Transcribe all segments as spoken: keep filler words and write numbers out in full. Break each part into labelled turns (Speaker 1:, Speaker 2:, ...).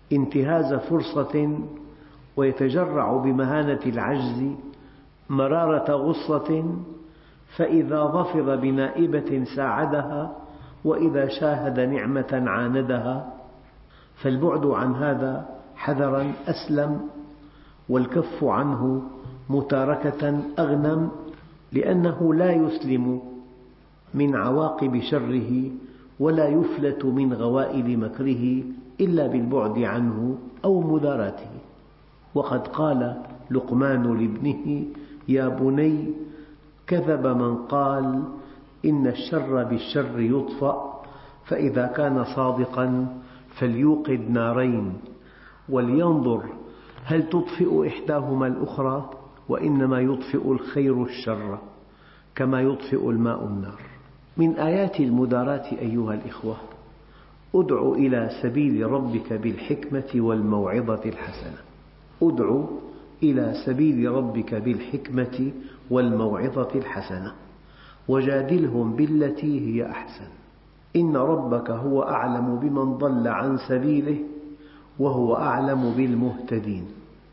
Speaker 1: انتهاز فرصة ويتجرع بمهانة العجز مرارة غصة، فإذا ظفر بنائبة ساعدها، وإذا شاهد نعمة عاندها. فالبعد عن هذا حذرا أسلم، والكف عنه متاركة أغنم، لأنه لا يسلم من عواقب شره ولا يفلت من غوائل مكره إلا بالبعد عنه أو مداراته. وقد قال لقمان لابنه: يا بني، كذب من قال إن الشر بالشر يطفأ، فإذا كان صادقا فليوقد نارين، ولينظر هل تطفئ إحداهما الأخرى، وإنما يطفئ الخير الشر كما يطفئ الماء النار. من آيات المداراة أيها الإخوة: ادع إلى سبيل ربك بالحكمة والموعظة الحسنة. ادع إلى سبيل ربك بالحكمة والموعظة الحسنة وجادلهم بالتي هي أحسن، إن ربك هو أعلم بمن ضل عن سبيله وهو أعلم بالمهتدين.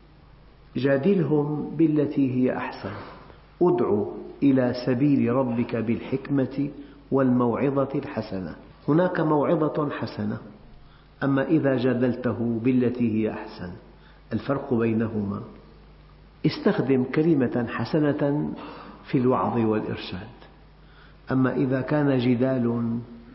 Speaker 1: جادلهم بالتي هي أحسن. ادع إلى سبيل ربك بالحكمة والموعظة الحسنة. هناك موعظة حسنة، أما إذا جادلته بالتي هي أحسن، الفرق بينهما: استخدم كلمة حسنة في الوعظ والإرشاد، أما إذا كان جدال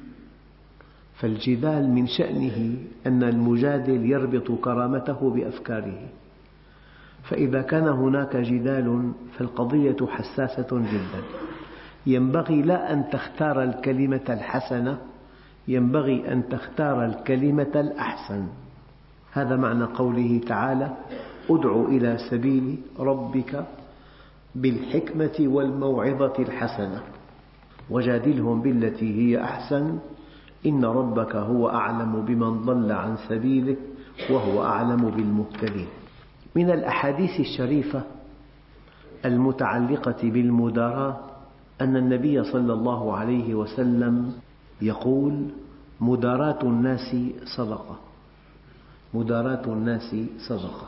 Speaker 1: فالجدال من شأنه أن المجادل يربط كرامته بأفكاره، فإذا كان هناك جدال فالقضية حساسة جدا. ينبغي لا أن تختار الكلمة الحسنة، ينبغي أن تختار الكلمة الأحسن. هذا معنى قوله تعالى: ادع إلى سبيل ربك بالحكمة والموعظة الحسنة وجادلهم بالتي هي أحسن، إن ربك هو أعلم بمن ضل عن سبيله وهو أعلم بالمهتدين. من الأحاديث الشريفة المتعلقة بالمداراة أن النبي صلى الله عليه وسلم يقول: مداراة الناس صدقة. مداراة الناس صدقة.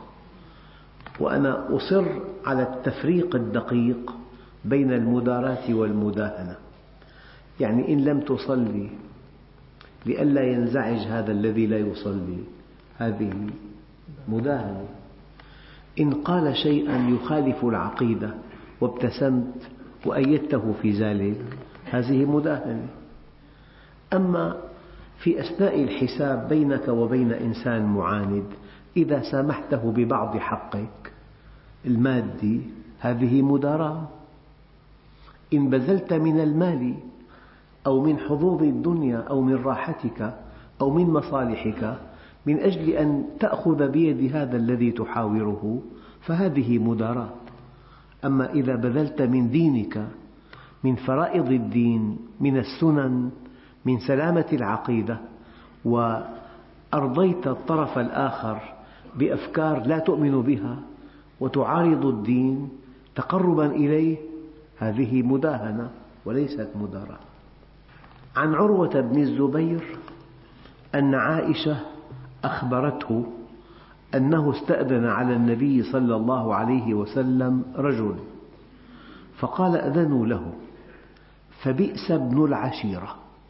Speaker 1: وأنا أصر على التفريق الدقيق بين المداراة والمداهنة. يعني إن لم تصلي لئلا ينزعج هذا الذي لا يصلي، هذه مداهنة. إن قال شيئا يخالف العقيدة وابتسمت وأيدته في ذلك، هذه مداهنة. أما في أثناء الحساب بينك وبين إنسان معاند، إذا سامحته ببعض حقك المادي، هذه مداراة. إن بذلت من المال أو من حظوظ الدنيا أو من راحتك أو من مصالحك من أجل أن تأخذ بيد هذا الذي تحاوره، فهذه مداراة. أما إذا بذلت من دينك، من فرائض الدين، من السنن، من سلامة العقيدة، وأرضيت الطرف الآخر بأفكار لا تؤمن بها وتعارض الدين تقربا إليه، هذه مداهنة وليست مداراة. عن عروة بن الزبير أن عائشة أخبرته أنه استأذن على النبي صلى الله عليه وسلم رجل، فقال: أذنوا له، فبئس ابن العشيرة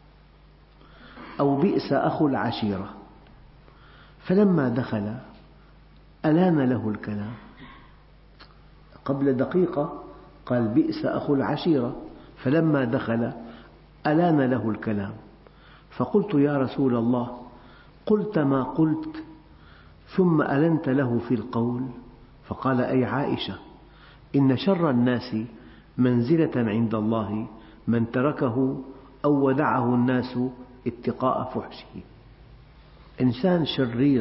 Speaker 1: أو بئس أخو العشيرة. فلما دخل ألان له الكلام. قبل دقيقة قال: بئس أخو العشيرة، فلما دخل ألان له الكلام. فقلت: يا رسول الله، قلت ما قلت ثم ألنت له في القول؟ فقال: أي عائشة، إن شر الناس منزلة عند الله من تركه أو ودعه الناس اتقاء فحشه. إنسان شرير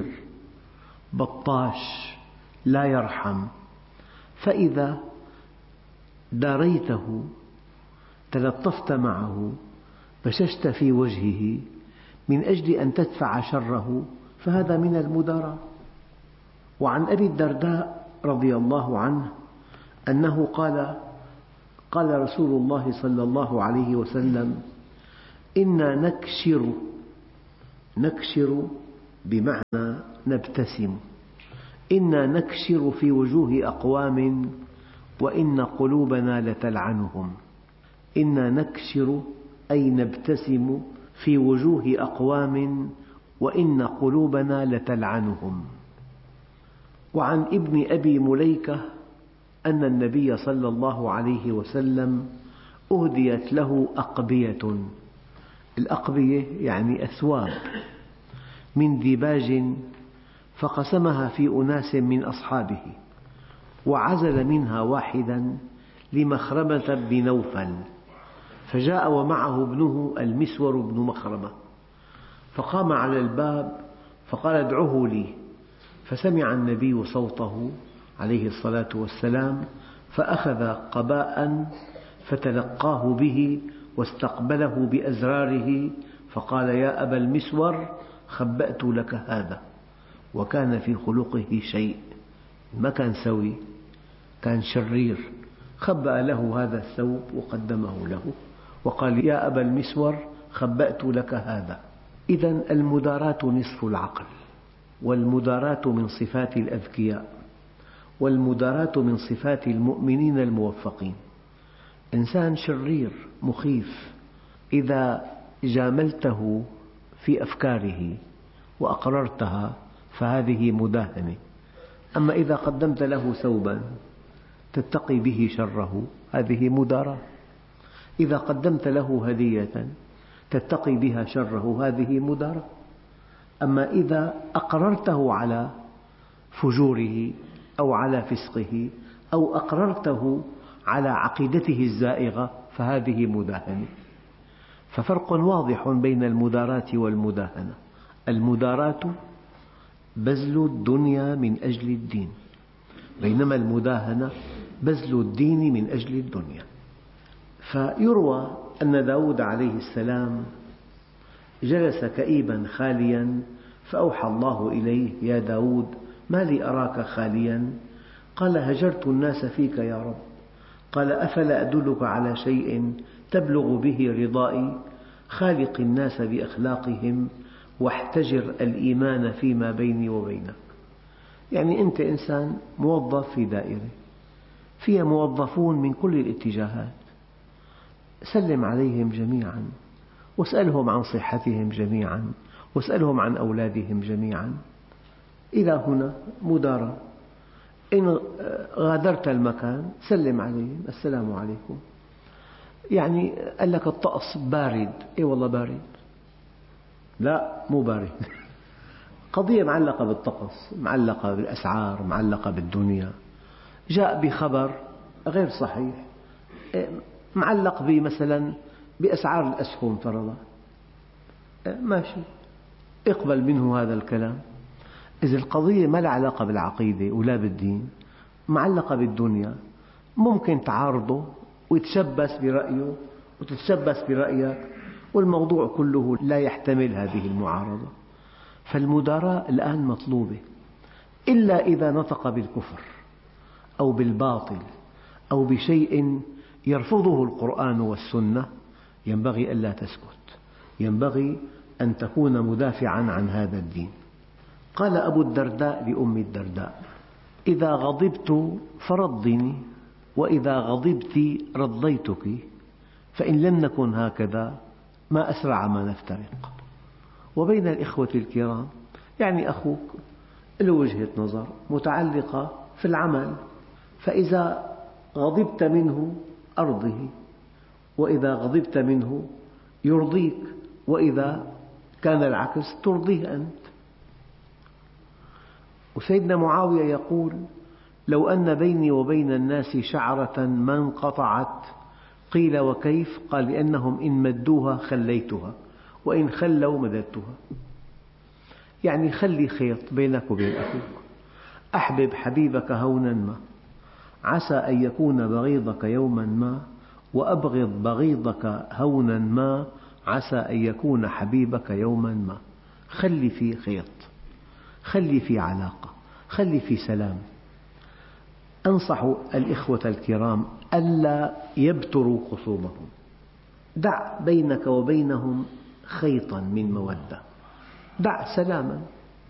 Speaker 1: بطاش لا يرحم، فإذا داريته تلطفت معه بششت في وجهه من أجل أن تدفع شره، فهذا من المداراة. وعن أبي الدرداء رضي الله عنه أنه قال: قال رسول الله صلى الله عليه وسلم: إنا نكشر نكشر بمعنى نبتسم. إنا نكشر في وجوه أقوام وإن قلوبنا لتلعنهم. إنا نكشر أي نبتسم في وجوه أقوام وإن قلوبنا لتلعنهم. وعن ابن أبي مليكة أن النبي صلى الله عليه وسلم أهديت له أقبية. الأقبية يعني أثواب من ديباج، فقسمها في أناس من أصحابه، وعزل منها واحدا لمخرمة بن نوفل، فجاء ومعه ابنه المسور بن مخرمة، فقام على الباب فقال ادعوه لي، فسمع النبي صوته عليه الصلاة والسلام، فأخذ قباء فتلقاه به واستقبله بأزراره فقال يا أبا المسور خبأت لك هذا. وكان في خلقه شيء، ما كان سوي، كان شرير. خبأ له هذا الثوب وقدمه له وقال يا أبا المسور خبأت لك هذا. إذن المداراة نصف العقل، والمداراة من صفات الأذكياء، والمداراة من صفات المؤمنين الموفقين. إنسان شرير مخيف إذا جاملته في أفكاره وأقررتها فهذه مداهنة. أما إذا قدمت له ثوبا تتقي به شره هذه مداراة. إذا قدمت له هدية تتقي بها شره هذه مداراة. أما إذا أقررته على فجوره أو على فسقه أو أقررته على عقيدته الزائغة فهذه مداهنة. ففرق واضح بين المداراة والمداهنة. المداراة بذل الدنيا من أجل الدين، بينما المداهنة بذل الدين من أجل الدنيا. فيروى أن داود عليه السلام جلس كئيبا خاليا، فأوحى الله إليه يا داود ما لي أراك خاليا؟ قال هجرت الناس فيك يا رب. قال أفلا أدلك على شيء تبلغ به رضائي؟ خالق الناس بأخلاقهم واحتجر الإيمان فيما بيني وبينك. يعني أنت إنسان موظف في دائرة فيها موظفون من كل الاتجاهات، سلم عليهم جميعا واسألهم عن صحتهم جميعا واسألهم عن أولادهم جميعا. إلى هنا مداراة. إن غادرت المكان سلم عليهم السلام عليكم. يعني قال لك الطقس بارد، إيه والله بارد، لا مو بارد. قضية معلقة بالطقس، معلقة بالأسعار، معلقة بالدنيا. جاء بخبر غير صحيح معلق مثلا بأسعار الأسهم فرضا، ماشي اقبل منه هذا الكلام. إذا القضية ما لها علاقة بالعقيدة ولا بالدين، معلقة بالدنيا، ممكن تعارضه ويتشبث برأيه وتتشبث برأيك، والموضوع كله لا يحتمل هذه المعارضة. فالمداراة الآن مطلوبة، إلا إذا نطق بالكفر أو بالباطل أو بشيء يرفضه القرآن والسنة ينبغي ألا تسكت، ينبغي أن تكون مدافعا عن هذا الدين. قال أبو الدرداء لأم الدرداء إذا غضبت فرضني وإذا غضبت رضيتك، فإن لم نكن هكذا ما أسرع ما نفترق. وبين الإخوة الكرام يعني أخوك له وجهة نظر متعلقة في العمل، فإذا غضبت منه أرضه، وإذا غضبت منه يرضيك، وإذا كان العكس ترضيه أنت. وسيدنا معاوية يقول لو أن بيني وبين الناس شعرة ما انقطعت، قيل وكيف؟ قال لأنهم إن مدوها خليتها وإن خلوا مددتها. يعني خلي خيط بينك وبين أخوك. أحبب حبيبك هونا ما عسى أن يكون بغيضك يوما ما، وأبغض بغيضك هونا ما عسى أن يكون حبيبك يوما ما. خلي في خيط، خلي في علاقة، خلي في سلام. أنصح الإخوة الكرام ألا يبتروا خصومهم، دع بينك وبينهم خيطا من مودة، دع سلاما.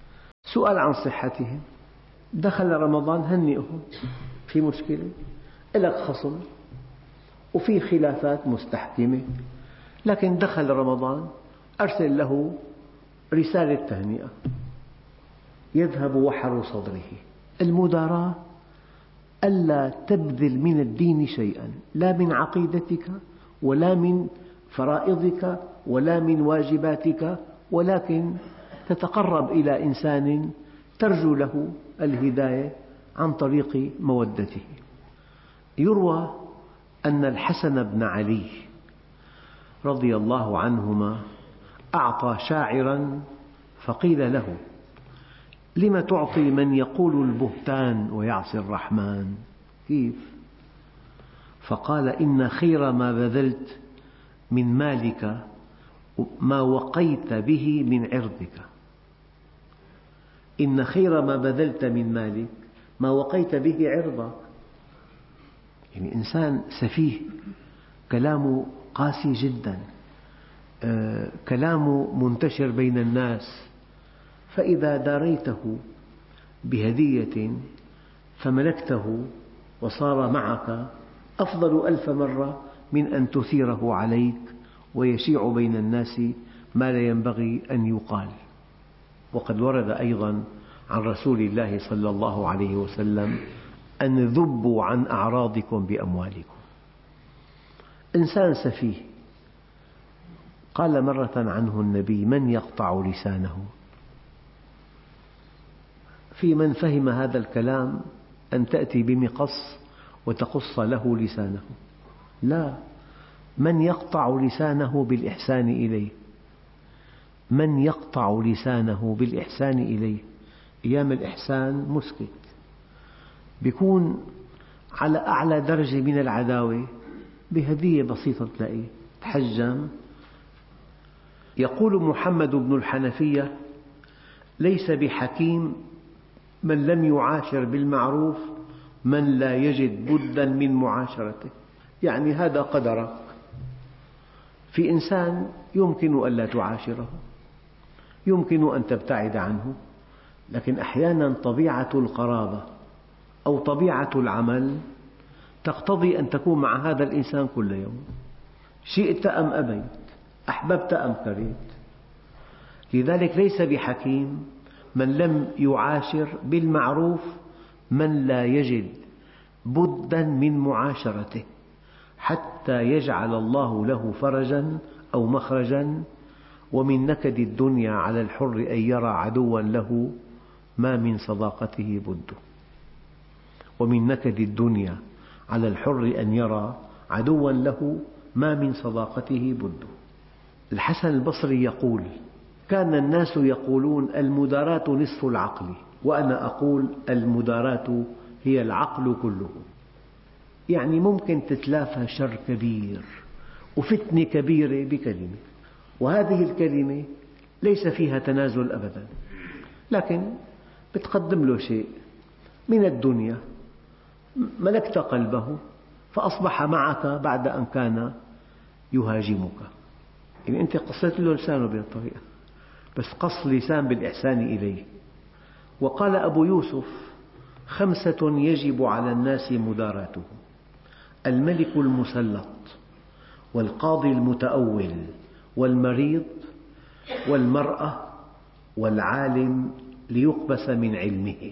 Speaker 1: سؤال عن صحتهم. دخل رمضان هنئهم، في مشكلة؟ لك خصم وفي خلافات مستحكمة، لكن دخل رمضان أرسل له رسالة تهنئة، يذهب وحر صدره. المداراة ألا تبذل من الدين شيئا، لا من عقيدتك ولا من فرائضك ولا من واجباتك، ولكن تتقرب إلى إنسان ترجو له الهداية عن طريق مودته. يروى أن الحسن بن علي رضي الله عنهما أعطى شاعرا فقيل له: لم تعطي من يقول البهتان ويعصي الرحمن؟ كيف؟ فقال: إن خير ما بذلت من مالك ما وقيت به من عرضك. إن خير ما بذلت من مالك ما وقيت به عرضك. يعني إنسان سفيه، كلامه قاسي جدا، كلامه منتشر بين الناس، فإذا داريته بهدية فملكته وصار معك أفضل ألف مرة من أن تثيره عليك ويشيع بين الناس ما لا ينبغي أن يقال. وقد ورد أيضا عن رسول الله صلى الله عليه وسلم: أن ذبوا عن أعراضكم بأموالكم. إنسان سفيه قال مرة عنه النبي: من يقطع لسانه؟ في من فهم هذا الكلام أن تأتي بمقص وتقص له لسانه، لا، من يقطع لسانه بالإحسان إليه، من يقطع لسانه بالإحسان إليه. أيام الإحسان مسكت، بيكون على أعلى درجة من العداوة بهدية بسيطة تلاقيه تحجم. يقول محمد بن الحنفية: ليس بحكيم من لم يعاشر بالمعروف من لا يجد بدا من معاشرته. يعني هذا قدرك، في إنسان يمكن ألا تعاشره، يمكن أن تبتعد عنه، لكن أحيانا طبيعة القرابة أو طبيعة العمل تقتضي أن تكون مع هذا الإنسان كل يوم، شئت أم أبيت، أحببت أم كرهت. لذلك ليس بحكيم من لم يعاشر بالمعروف من لا يجد بدا من معاشرته حتى يجعل الله له فرجا أو مخرجا. ومن نكد الدنيا على الحر أن يرى عدوا له ما من صداقته بد. ومن نكد الدنيا على الحر أن يرى عدوا له ما من صداقته بد. الحسن البصري يقول: كان الناس يقولون المداراة نصف العقل، وأنا أقول المداراة هي العقل كله. يعني ممكن تتلافى شر كبير وفتنة كبيرة بكلمة، وهذه الكلمة ليس فيها تنازل أبدا، لكن بتقدم له شيء من الدنيا، ملكت قلبه فأصبح معك بعد أن كان يهاجمك. يعني أنت قصيت له لسانه بهذه الطريقة، بس قص لسان بالإحسان إليه. وقال أبو يوسف: خمسة يجب على الناس مداراته: الملك المسلط، والقاضي المتأول، والمريض، والمرأة، والعالم ليقبس من علمه.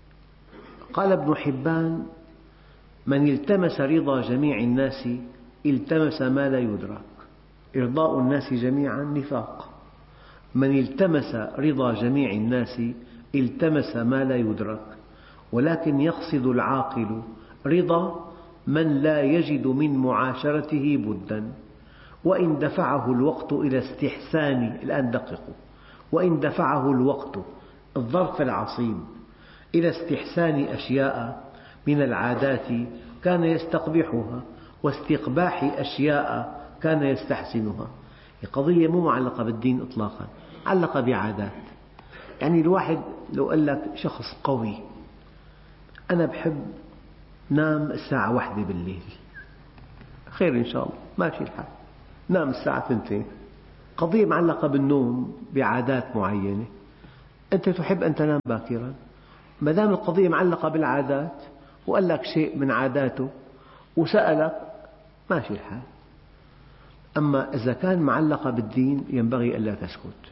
Speaker 1: قال ابن حبان: من التمس رضا جميع الناس التمس ما لا يدرك. إرضاء الناس جميعا نفاق، من التمس رضا جميع الناس التمس ما لا يدرك، ولكن يقصد العاقل رضا من لا يجد من معاشرته بدا، وإن دفعه الوقت إلى استحسان، الآن دققوا، وإن دفعه الوقت الظرف العصيب إلى استحسان أشياء من العادات كان يستقبحها، واستقباح أشياء كان يستحسنها. القضية مو معلقة بالدين إطلاقا، معلقة بعادات. يعني الواحد لو قال لك شخص قوي: أنا بحب نام الساعة واحدة بالليل، خير إن شاء الله، ماشي الحال، نام الساعة ثنتين. قضية معلقة بالنوم بعادات معينة. أنت تحب أن تنام باكرا، ما دام القضية معلقة بالعادات وقال لك شيء من عاداته وسألك ماشي الحال. أما إذا كان معلقة بالدين ينبغي ألا تسكت.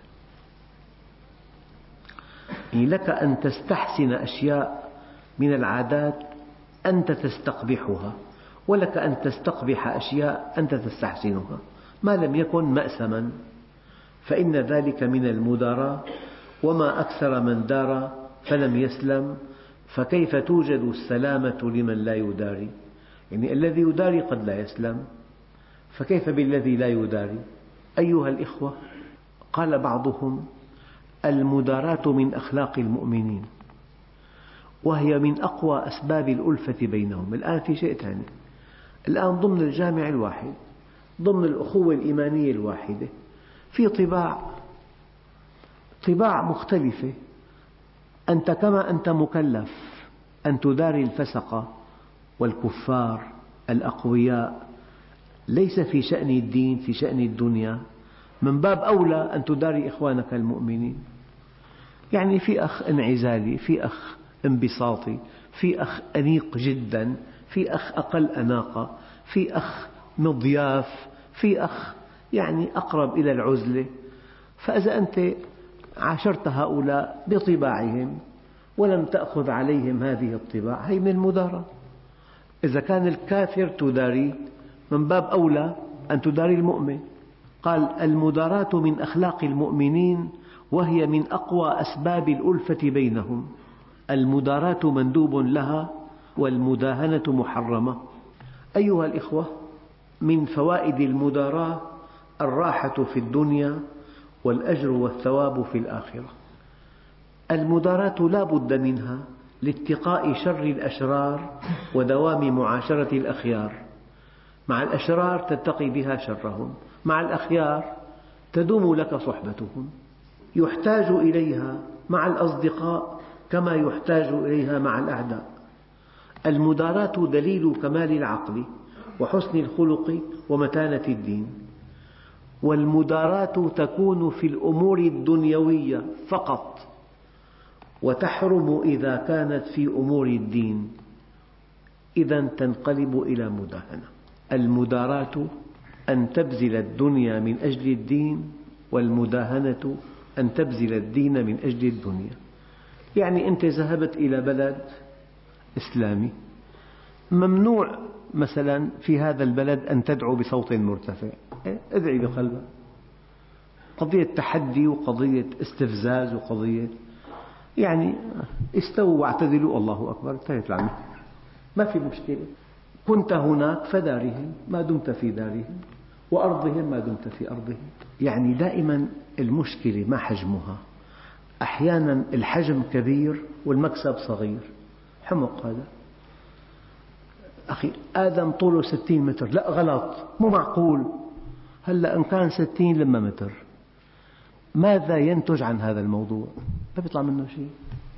Speaker 1: يعني لك أن تستحسن أشياء من العادات أنت تستقبحها، ولك أن تستقبح أشياء أنت تستحسنها ما لم يكن مأسما، فإن ذلك من المداراة. وما أكثر من دار فلم يسلم، فكيف توجد السلامة لمن لا يداري؟ يعني الذي يداري قد لا يسلم، فكيف بالذي لا يداري؟ أيها الإخوة، قال بعضهم: المداراة من أخلاق المؤمنين، وهي من أقوى أسباب الألفة بينهم. الآن في شيء ثاني، الآن ضمن الجامع الواحد، ضمن الأخوة الإيمانية الواحدة، في طباع طباع مختلفة. أنت كما أنت مكلف أن تداري الفسقة والكفار الأقوياء، ليس في شأن الدين، في شأن الدنيا، من باب أولى أن تداري إخوانك المؤمنين. يعني في أخ انعزالي، في أخ انبساطي، في أخ أنيق جدا، في أخ أقل أناقة، في أخ مضياف، في أخ يعني أقرب إلى العزلة. فإذا أنت عاشرت هؤلاء بطباعهم ولم تأخذ عليهم هذه الطباع، هي من المداراة. إذا كان الكافر تداري، من باب أولى أن تداري المؤمن. قال: المداراة من أخلاق المؤمنين، وهي من أقوى أسباب الألفة بينهم. المداراة مندوب لها، والمداهنة محرمة. أيها الإخوة، من فوائد المداراة الراحة في الدنيا والأجر والثواب في الآخرة. المداراة لا بد منها لاتقاء شر الأشرار ودوام معاشرة الأخيار. مع الأشرار تتقي بها شرهم، مع الأخيار تدوم لك صحبتهم. يحتاج إليها مع الأصدقاء كما يحتاج إليها مع الأعداء. المداراة دليل كمال العقل وحسن الخلق ومتانة الدين. والمداراة تكون في الأمور الدنيوية فقط، وتحرم إذا كانت في أمور الدين، إذا تنقلب إلى مداهنة. المداراة أن تبذل الدنيا من أجل الدين، والمداهنة أن تبذل الدين من أجل الدنيا. يعني أنت ذهبت إلى بلد إسلامي، ممنوع مثلا في هذا البلد أن تدعو بصوت مرتفع، ادعي بقلبك. قضية تحدي وقضية استفزاز وقضية يعني استووا واعتدلوا الله أكبر، انتهت العملية، ما في مشكلة. كنت هناك فدارهم ما دمت في دارهم، وأرضهم ما دمت في أرضهم. يعني دائما المشكلة ما حجمها، أحيانا الحجم كبير والمكسب صغير. حمق هذا. أخي آدم طوله ستين متر، لا غلط، مو معقول. هلأ إن كان ستين لما متر، ماذا ينتج عن هذا الموضوع؟ ما بيطلع منه شيء.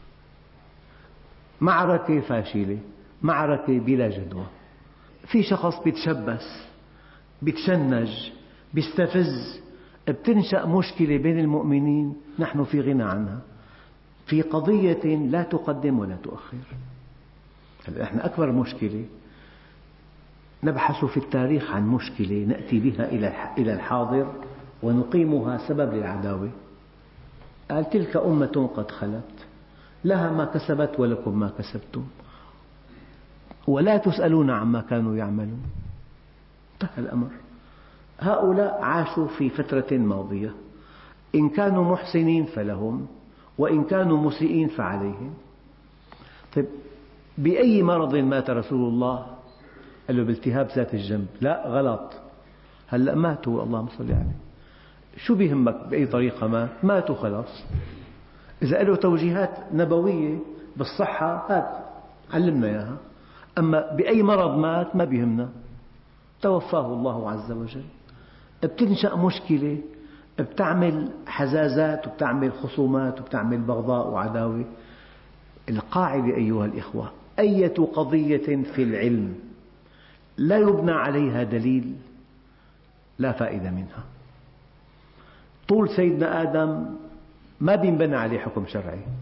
Speaker 1: معركة فاشلة، معركة بلا جدوى. في شخص بيتشبث، بيتشنج، بيستفز، بتنشأ مشكلة بين المؤمنين نحن في غنى عنها، في قضية لا تقدم ولا تؤخر. نحن أكبر مشكلة نبحث في التاريخ عن مشكلة نأتي بها إلى الحاضر ونقيمها سبب للعداوة. قال: تلك أمة قد خلت لها ما كسبت ولكم ما كسبتم ولا تسألون عما كانوا يعملون. انتهى الأمر. هؤلاء عاشوا في فترة ماضية، إن كانوا محسنين فلهم، وإن كانوا مسيئين فعليهم. طيب، بأي مرض مات رسول الله؟ قال له: بالتهاب ذات الجنب. لا غلط، هلأ ماتوا، اللهم صل عليه. شو بيهمك بأي طريقة مات؟ ماتوا خلاص. إذا له توجيهات نبوية بالصحة هات علمنا إياها، أما بأي مرض مات ما بيهمنا، توفاه الله عز وجل. بتنشأ مشكلة بتعمل حزازات وبتعمل خصومات وبتعمل بغضاء وعداوة. القاعدة أيها الإخوة: أية قضية في العلم لا يبنى عليها دليل لا فائدة منها. طول سيدنا آدم ما بينبنى عليه حكم شرعي.